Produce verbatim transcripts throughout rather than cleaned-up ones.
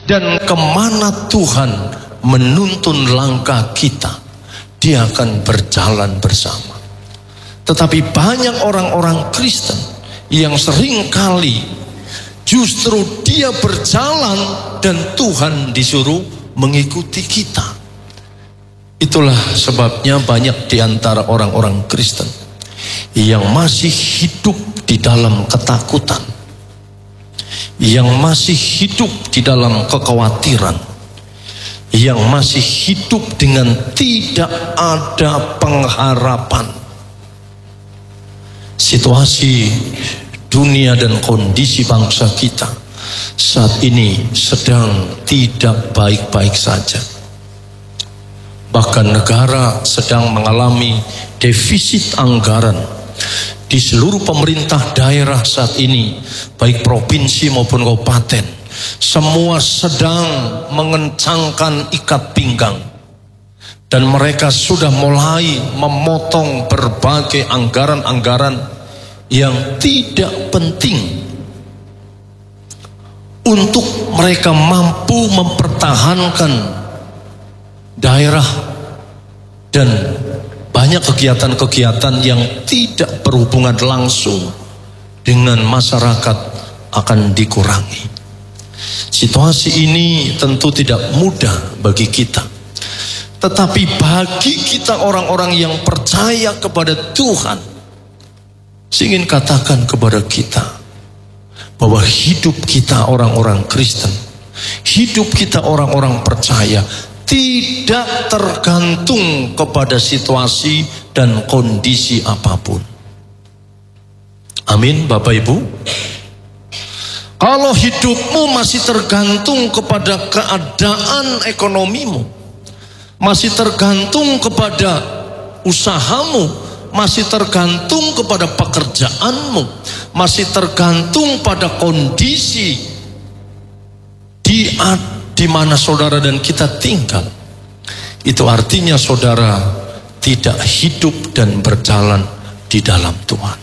Dan kemana Tuhan menuntun langkah kita, Dia akan berjalan bersama. Tetapi banyak orang-orang Kristen yang seringkali justru dia berjalan dan Tuhan disuruh mengikuti kita. Itulah sebabnya banyak di antara orang-orang Kristen yang masih hidup di dalam ketakutan, yang masih hidup di dalam kekhawatiran, yang masih hidup dengan tidak ada pengharapan. Situasi dunia dan kondisi bangsa kita saat ini sedang tidak baik-baik saja. Bahkan negara sedang mengalami defisit anggaran. Di seluruh pemerintah daerah saat ini, baik provinsi maupun kabupaten, semua sedang mengencangkan ikat pinggang. Dan mereka sudah mulai memotong berbagai anggaran-anggaran yang tidak penting untuk mereka mampu mempertahankan daerah dan banyak kegiatan-kegiatan yang tidak berhubungan langsung dengan masyarakat akan dikurangi. Situasi ini tentu tidak mudah bagi kita. Tetapi bagi kita orang-orang yang percaya kepada Tuhan, saya ingin katakan kepada kita bahwa hidup kita orang-orang Kristen, hidup kita orang-orang percaya tidak tergantung kepada situasi dan kondisi apapun. Amin, Bapak Ibu. Kalau hidupmu masih tergantung kepada keadaan ekonomimu, masih tergantung kepada usahamu, masih tergantung kepada pekerjaanmu, masih tergantung pada kondisi di di mana saudara dan kita tinggal, itu artinya saudara tidak hidup dan berjalan di dalam Tuhan.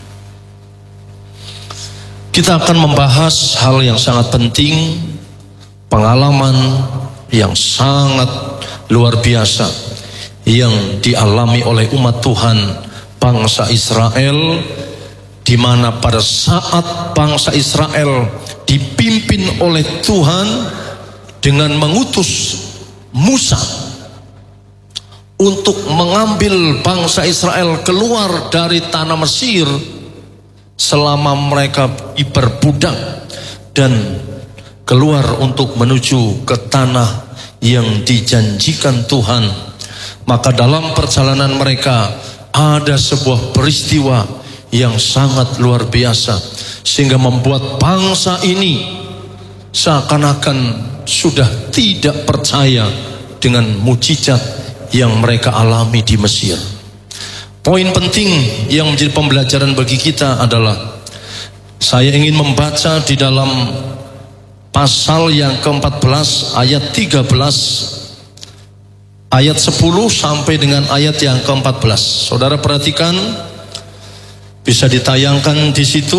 Kita akan membahas hal yang sangat penting, pengalaman yang sangat luar biasa yang dialami oleh umat Tuhan bangsa Israel, di mana pada saat bangsa Israel dipimpin oleh Tuhan dengan mengutus Musa untuk mengambil bangsa Israel keluar dari tanah Mesir selama mereka diperbudak dan keluar untuk menuju ke tanah yang dijanjikan Tuhan. Maka dalam perjalanan mereka ada sebuah peristiwa yang sangat luar biasa, sehingga membuat bangsa ini seakan-akan sudah tidak percaya dengan mukjizat yang mereka alami di Mesir. Poin penting yang menjadi pembelajaran bagi kita adalah, saya ingin membaca di dalam pasal yang keempat belas ayat tiga belas, ayat sepuluh sampai dengan ayat yang keempat belas. Saudara perhatikan, bisa ditayangkan di situ.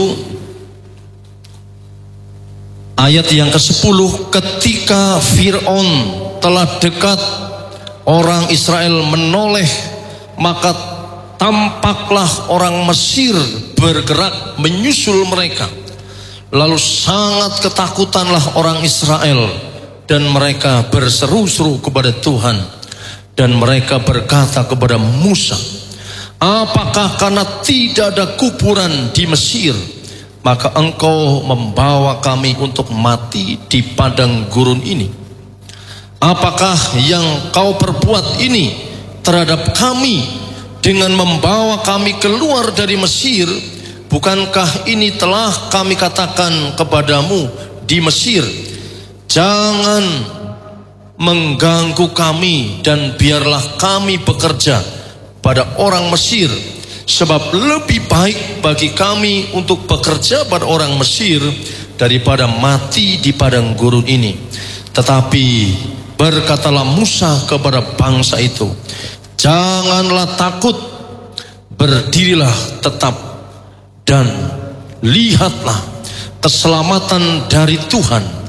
Ayat yang kesepuluh, ketika Fir'aun telah dekat, orang Israel menoleh, maka tampaklah orang Mesir bergerak menyusul mereka. Lalu sangat ketakutanlah orang Israel, dan mereka berseru-seru kepada Tuhan, dan mereka berkata kepada Musa, apakah karena tidak ada kuburan di Mesir, maka engkau membawa kami untuk mati di padang gurun ini? Apakah yang kau perbuat ini terhadap kami dengan membawa kami keluar dari Mesir? Bukankah ini telah kami katakan kepadamu di Mesir, jangan mengganggu kami dan biarlah kami bekerja pada orang Mesir, sebab lebih baik bagi kami untuk bekerja pada orang Mesir daripada mati di padang gurun ini. Tetapi berkatalah Musa kepada bangsa itu, janganlah takut, berdirilah tetap dan lihatlah keselamatan dari Tuhan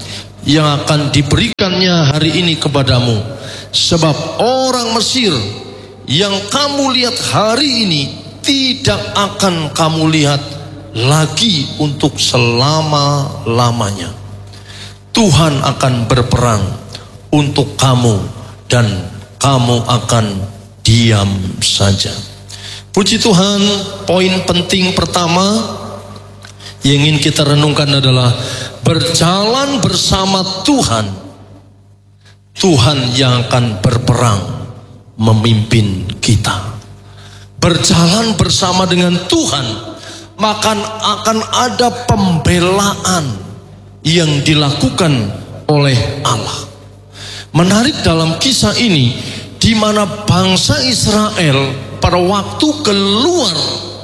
yang akan diberikannya hari ini kepadamu. Sebab orang Mesir yang kamu lihat hari ini tidak akan kamu lihat lagi untuk selama-lamanya. Tuhan akan berperang untuk kamu dan kamu akan diam saja. Puji Tuhan, poin penting pertama yang ingin kita renungkan adalah berjalan bersama Tuhan. Tuhan yang akan berperang memimpin kita. Berjalan bersama dengan Tuhan, maka akan ada pembelaan yang dilakukan oleh Allah. Menarik dalam kisah ini, di mana bangsa Israel pada waktu keluar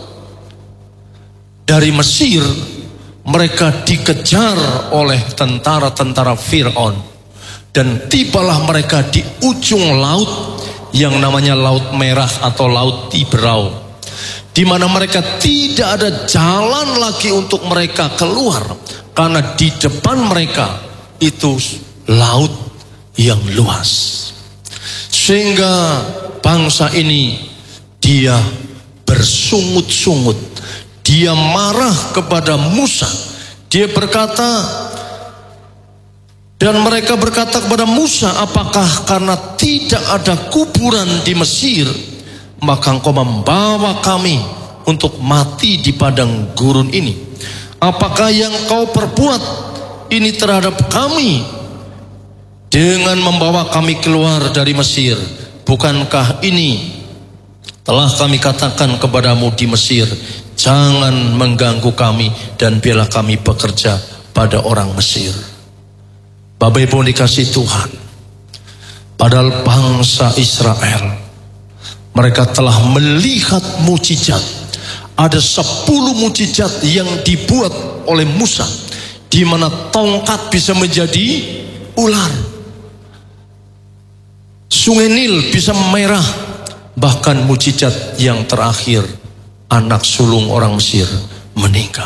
dari Mesir, mereka dikejar oleh tentara-tentara Fir'aun, dan tibalah mereka di ujung laut yang namanya Laut Merah atau Laut Tiberau, di mana mereka tidak ada jalan lagi untuk mereka keluar, karena di depan mereka itu laut yang luas. Sehingga bangsa ini dia bersungut-sungut, dia marah kepada Musa. Dia berkata, dan mereka berkata kepada Musa, apakah karena tidak ada kuburan di Mesir, maka engkau membawa kami untuk mati di padang gurun ini? Apakah yang kau perbuat ini terhadap kami dengan membawa kami keluar dari Mesir? Bukankah ini telah kami katakan kepadamu di Mesir, jangan mengganggu kami dan biarlah kami bekerja pada orang Mesir. Bapak Ibu dikasih Tuhan, padahal bangsa Israel, mereka telah melihat mujizat. Ada sepuluh mujizat yang dibuat oleh Musa, di mana tongkat bisa menjadi ular, Sungai Nil bisa merah, bahkan mujizat yang terakhir, anak sulung orang Mesir meninggal.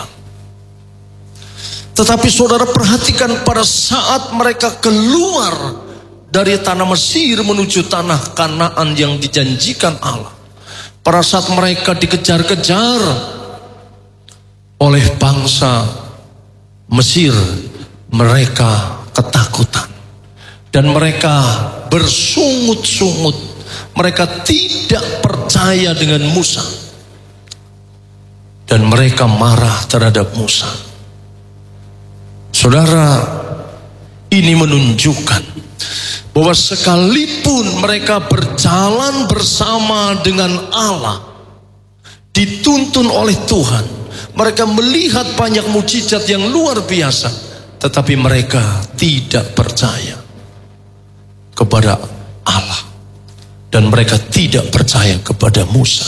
Tetapi saudara perhatikan, pada saat mereka keluar dari tanah Mesir menuju tanah Kanaan yang dijanjikan Allah, pada saat mereka dikejar-kejar oleh bangsa Mesir, mereka ketakutan dan mereka bersungut-sungut. Mereka tidak percaya dengan Musa dan mereka marah terhadap Musa. Saudara, ini menunjukkan bahwa sekalipun mereka berjalan bersama dengan Allah, dituntun oleh Tuhan, mereka melihat banyak mujizat yang luar biasa, tetapi mereka tidak percaya kepada Allah dan mereka tidak percaya kepada Musa.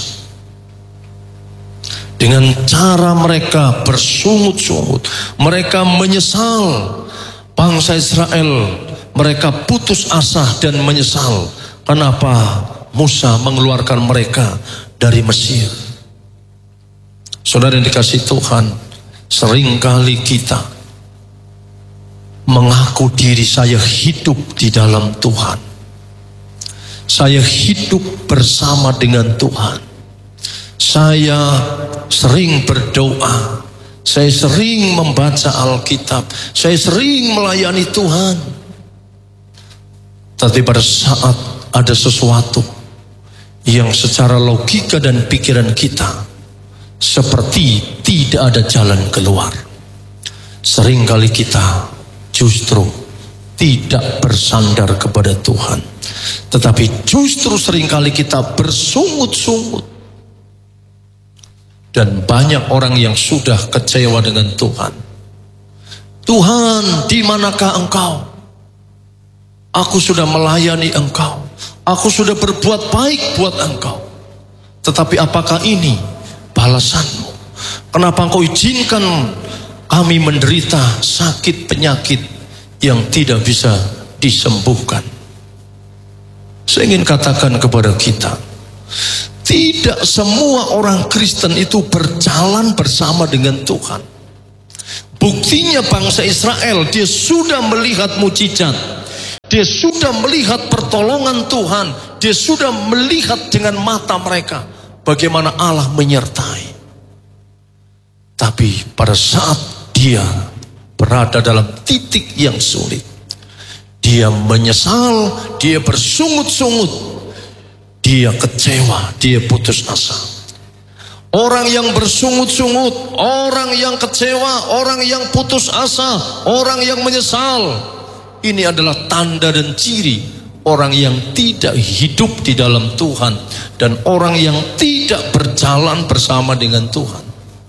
Dengan cara mereka bersungut-sungut, mereka menyesal. Bangsa Israel, mereka putus asa dan menyesal. Kenapa Musa mengeluarkan mereka dari Mesir? Saudara yang dikasih Tuhan, seringkali kita mengaku diri saya hidup di dalam Tuhan, saya hidup bersama dengan Tuhan, saya sering berdoa, saya sering membaca Alkitab, saya sering melayani Tuhan. Tapi pada saat ada sesuatu yang secara logika dan pikiran kita seperti tidak ada jalan keluar, seringkali kita justru tidak bersandar kepada Tuhan, tetapi justru seringkali kita bersungut-sungut. Dan banyak orang yang sudah kecewa dengan Tuhan. Tuhan, di manakah Engkau? Aku sudah melayani Engkau, aku sudah berbuat baik buat Engkau, tetapi apakah ini balasanmu? Kenapa Engkau izinkan kami menderita sakit penyakit yang tidak bisa disembuhkan? Saya ingin katakan kepada kita, tidak semua orang Kristen itu berjalan bersama dengan Tuhan. Buktinya bangsa Israel, dia sudah melihat mujizat, dia sudah melihat pertolongan Tuhan, dia sudah melihat dengan mata mereka bagaimana Allah menyertai. Tapi pada saat dia berada dalam titik yang sulit, dia menyesal, dia bersungut-sungut, dia kecewa, dia putus asa. Orang yang bersungut-sungut, orang yang kecewa, orang yang putus asa, orang yang menyesal, ini adalah tanda dan ciri orang yang tidak hidup di dalam Tuhan dan orang yang tidak berjalan bersama dengan Tuhan.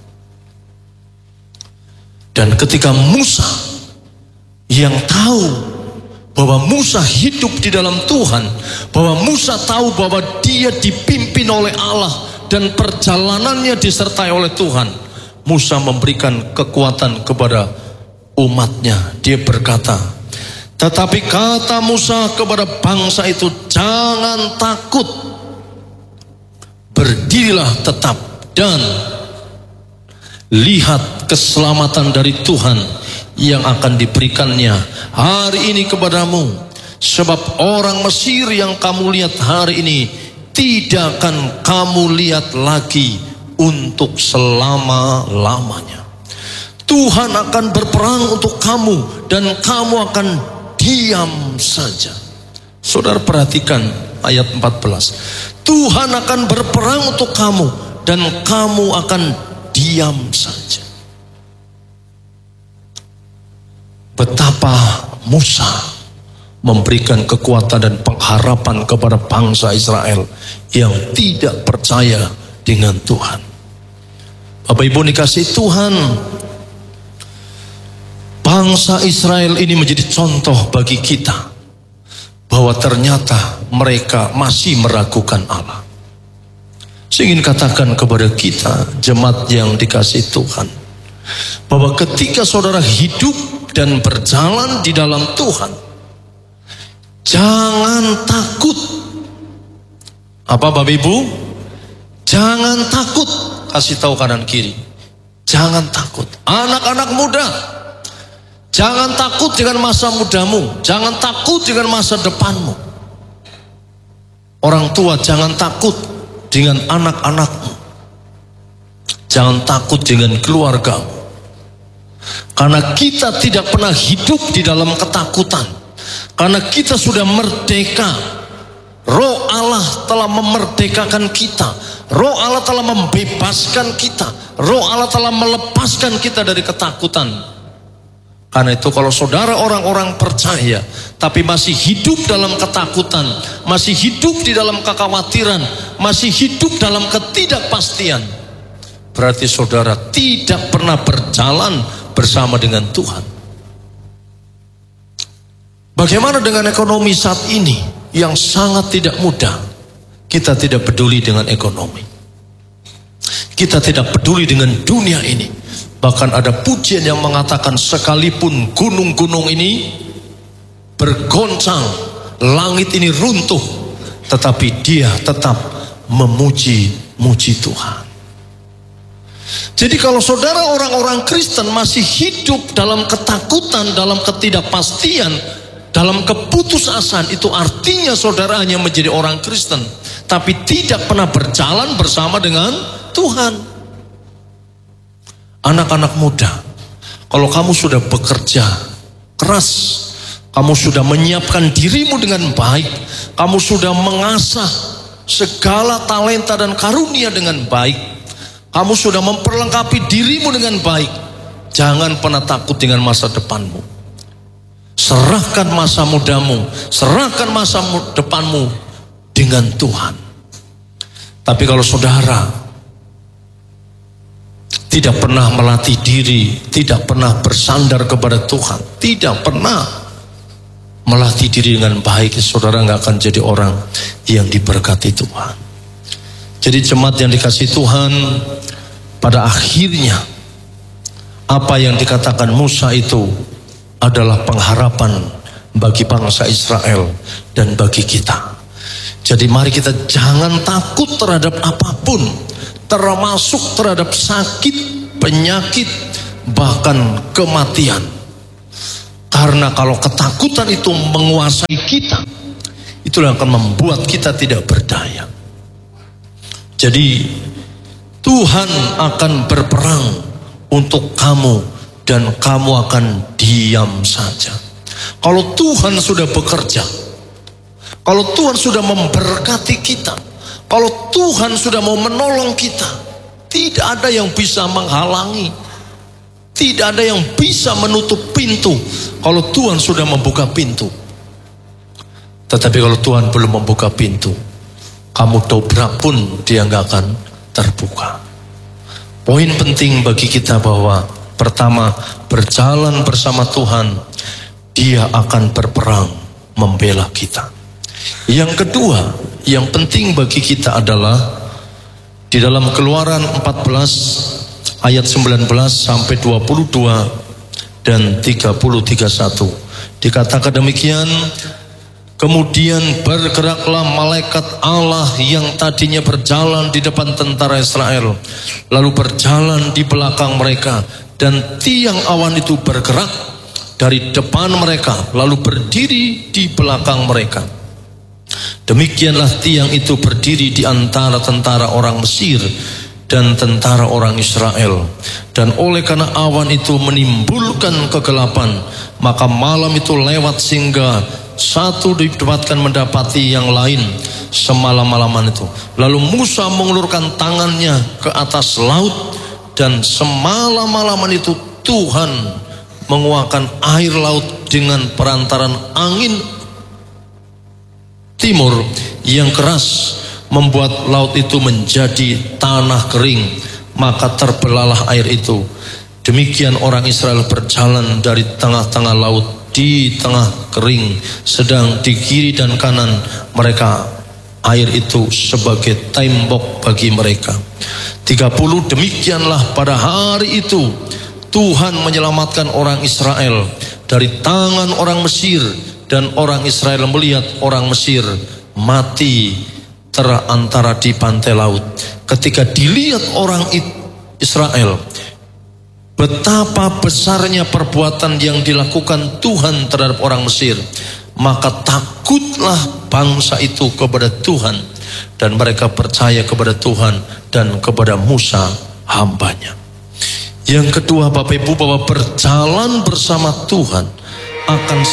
Dan ketika Musa yang tahu bahwa Musa hidup di dalam Tuhan, bahwa Musa tahu bahwa dia dipimpin oleh Allah dan perjalanannya disertai oleh Tuhan, Musa memberikan kekuatan kepada umatnya. Dia berkata, tetapi kata Musa kepada bangsa itu, jangan takut, berdirilah tetap dan lihat keselamatan dari Tuhan yang akan diberikannya hari ini kepadamu. Sebab orang Mesir yang kamu lihat hari ini tidak akan kamu lihat lagi untuk selama-lamanya. Tuhan akan berperang untuk kamu dan kamu akan diam saja. Saudara perhatikan ayat empat belas. Tuhan akan berperang untuk kamu dan kamu akan diam saja. Betapa Musa memberikan kekuatan dan pengharapan kepada bangsa Israel yang tidak percaya dengan Tuhan. Bapak Ibu dikasih Tuhan, bangsa Israel ini menjadi contoh bagi kita bahwa ternyata mereka masih meragukan Allah. Saya ingin katakan kepada kita, jemaat yang dikasih Tuhan, bahwa ketika saudara hidup dan berjalan di dalam Tuhan, jangan takut. Apa Bapak Ibu? Jangan takut. Kasih tahu kanan kiri, jangan takut. Anak-anak muda, jangan takut dengan masa mudamu, jangan takut dengan masa depanmu. Orang tua, jangan takut dengan anak-anakmu, jangan takut dengan keluargamu. Karena kita tidak pernah hidup di dalam ketakutan, karena kita sudah merdeka. Roh Allah telah memerdekakan kita. Roh Allah telah membebaskan kita. Roh Allah telah melepaskan kita dari ketakutan. Karena itu kalau saudara orang-orang percaya tapi masih hidup dalam ketakutan, masih hidup di dalam kekhawatiran, masih hidup dalam ketidakpastian, berarti saudara tidak pernah berjalan bersama dengan Tuhan. Bagaimana dengan ekonomi saat ini yang sangat tidak mudah? Kita tidak peduli dengan ekonomi, kita tidak peduli dengan dunia ini. Bahkan ada pujian yang mengatakan, sekalipun gunung-gunung ini bergoncang, langit ini runtuh, tetapi dia tetap memuji-muji Tuhan. Jadi kalau saudara orang-orang Kristen masih hidup dalam ketakutan, dalam ketidakpastian, dalam keputusasaan, itu artinya saudara hanya menjadi orang Kristen tapi tidak pernah berjalan bersama dengan Tuhan. Anak-anak muda, kalau kamu sudah bekerja keras, kamu sudah menyiapkan dirimu dengan baik, kamu sudah mengasah segala talenta dan karunia dengan baik, kamu sudah memperlengkapi dirimu dengan baik, jangan pernah takut dengan masa depanmu. Serahkan masa mudamu, serahkan masa depanmu dengan Tuhan. Tapi kalau saudara tidak pernah melatih diri, tidak pernah bersandar kepada Tuhan, tidak pernah melatih diri dengan baik, saudara nggak akan jadi orang yang diberkati Tuhan. Jadi jemaat yang dikasih Tuhan, pada akhirnya apa yang dikatakan Musa itu adalah pengharapan bagi bangsa Israel dan bagi kita. Jadi mari kita jangan takut terhadap apapun, termasuk terhadap sakit, penyakit, bahkan kematian. Karena kalau ketakutan itu menguasai kita, itulah yang akan membuat kita tidak berdaya. Jadi Tuhan akan berperang untuk kamu dan kamu akan diam saja. Kalau Tuhan sudah bekerja, kalau Tuhan sudah memberkati kita, kalau Tuhan sudah mau menolong kita, tidak ada yang bisa menghalangi, tidak ada yang bisa menutup pintu kalau Tuhan sudah membuka pintu. Tetapi kalau Tuhan belum membuka pintu, kamu dobrak pun dia nggak akan terbuka. Poin penting bagi kita bahwa pertama, berjalan bersama Tuhan, dia akan berperang membela kita. Yang kedua, yang penting bagi kita adalah di dalam Keluaran empat belas ayat sembilan belas sampai dua puluh dua dan tiga puluh tiga puluh satu. Dikatakan demikian, kemudian bergeraklah malaikat Allah yang tadinya berjalan di depan tentara Israel, lalu berjalan di belakang mereka, dan tiang awan itu bergerak dari depan mereka, lalu berdiri di belakang mereka. Demikianlah tiang itu berdiri di antara tentara orang Mesir dan tentara orang Israel. Dan oleh karena awan itu menimbulkan kegelapan, maka malam itu lewat sehingga satu didapatkan mendapati yang lain semalam-malaman itu. Lalu Musa mengulurkan tangannya ke atas laut, dan semalam-malaman itu Tuhan menguakkan air laut dengan perantaran angin timur yang keras, membuat laut itu menjadi tanah kering, maka terbelahlah air itu. Demikian orang Israel berjalan dari tengah-tengah laut di tengah kering, sedang di kiri dan kanan mereka air itu sebagai tembok bagi mereka. tiga puluh Demikianlah pada hari itu Tuhan menyelamatkan orang Israel dari tangan orang Mesir, dan orang Israel melihat orang Mesir mati terantara di pantai laut. Ketika dilihat orang Israel betapa besarnya perbuatan yang dilakukan Tuhan terhadap orang Mesir, maka takutlah bangsa itu kepada Tuhan, dan mereka percaya kepada Tuhan dan kepada Musa hambanya. Yang kedua, Bapak Ibu, bahwa berjalan bersama Tuhan akan